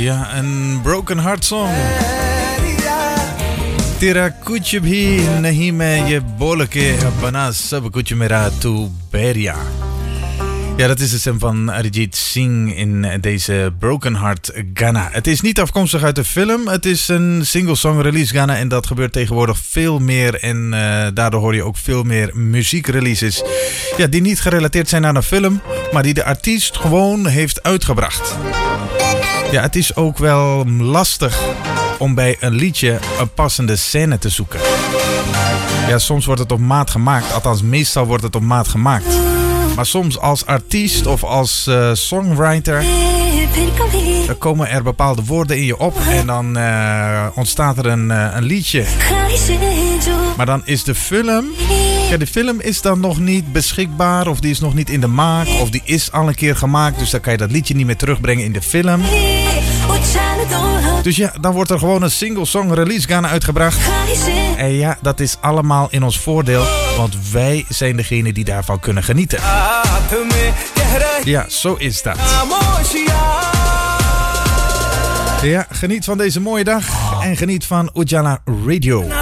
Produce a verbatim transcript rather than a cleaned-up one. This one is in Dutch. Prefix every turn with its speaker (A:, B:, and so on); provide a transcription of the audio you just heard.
A: Ja, een broken heart song. Tera kuch bhi nahi main ye bol ke bana sab kuch mera tu beria. Ja, dat is de stem van Arijit Singh in deze Broken Heart Ghana. Het is niet afkomstig uit de film. Het is een single song release Ghana. En dat gebeurt tegenwoordig veel meer. En uh, daardoor hoor je ook veel meer muziekreleases. Ja, die niet gerelateerd zijn aan een film. Maar die de artiest gewoon heeft uitgebracht. Ja, het is ook wel lastig om bij een liedje een passende scène te zoeken. Ja, soms wordt het op maat gemaakt. Althans, meestal wordt het op maat gemaakt. Maar soms als artiest of als uh, songwriter dan komen er bepaalde woorden in je op en dan uh, ontstaat er een, uh, een liedje. Maar dan is de film... Ja, de film is dan nog niet beschikbaar of die is nog niet in de maak of die is al een keer gemaakt. Dus dan kan je dat liedje niet meer terugbrengen in de film. Dus ja, dan wordt er gewoon een single song release Ghana uitgebracht. En ja, dat is allemaal in ons voordeel, want wij zijn degene die daarvan kunnen genieten. Ja, zo is dat. Ja, geniet van deze mooie dag en geniet van Ujala Radio.